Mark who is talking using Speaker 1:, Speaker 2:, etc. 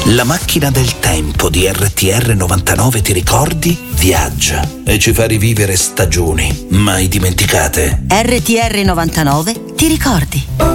Speaker 1: La macchina del tempo di RTR 99, ti ricordi? Viaggia e ci fa rivivere stagioni mai dimenticate.
Speaker 2: RTR 99, ti ricordi?